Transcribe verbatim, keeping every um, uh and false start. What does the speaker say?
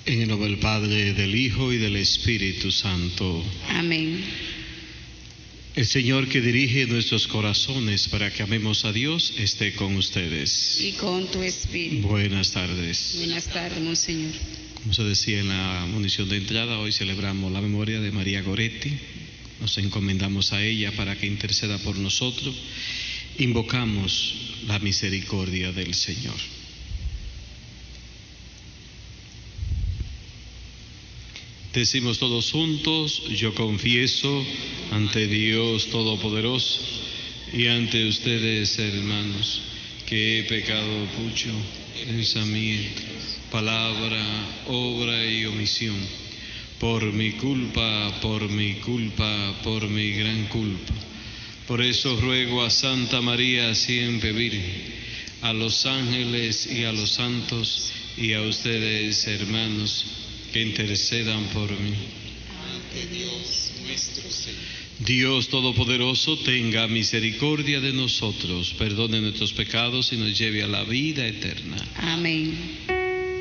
En el nombre del Padre, del Hijo y del Espíritu Santo. Amén. El Señor que dirige nuestros corazones para que amemos a Dios esté con ustedes. Y con tu espíritu. Buenas tardes. Buenas tardes, Monseñor. Como se decía en la munición de entrada, hoy celebramos la memoria de María Goretti. Nos encomendamos a ella para que interceda por nosotros. Invocamos la misericordia del Señor. Decimos todos juntos: yo confieso ante Dios Todopoderoso y ante ustedes, hermanos, que he pecado mucho en pensamiento, palabra, obra y omisión, por mi culpa, por mi culpa, por mi gran culpa. Por eso ruego a Santa María siempre Virgen, a los ángeles y a los santos, y a ustedes, hermanos, que intercedan por mí. Ante Dios nuestro Señor. Dios Todopoderoso, tenga misericordia de nosotros, perdone nuestros pecados y nos lleve a la vida eterna. Amén.